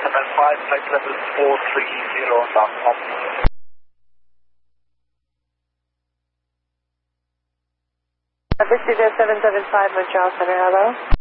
775, flight level 430 knots. This is 775 Montreal Center, hello.